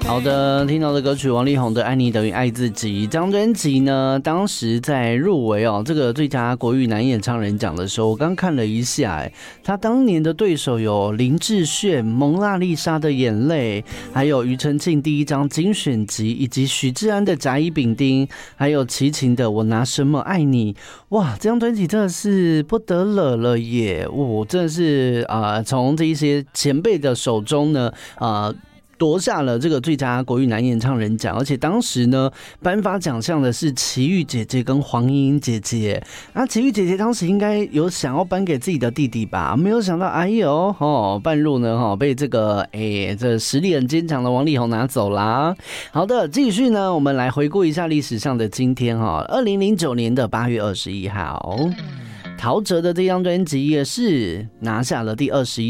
好的，听到的歌曲王力宏的《爱你等于爱自己》这张专辑呢，当时在入围这个最佳国语男演唱人奖的时候，我刚看了一下，他当年的对手有林志炫、蒙娜丽莎的眼泪，还有庾澄庆第一张精选集，以及许志安的甲乙丙丁，还有齐秦的我拿什么爱你。哇，这张专辑真的是不得了耶！我真的是从这一些前辈的手中呢夺下了这个最佳国语男演唱人奖，而且当时呢，颁发奖项的是齐豫姐姐跟黄莺莺姐姐。那齐豫姐姐当时应该有想要颁给自己的弟弟吧，没有想到，哎呦，半路呢，被这个这实力很坚强的王力宏拿走啦。好的，继续呢，我们来回顾一下历史上的今天2009年的8月21号，陶喆的这张专辑也是拿下了第21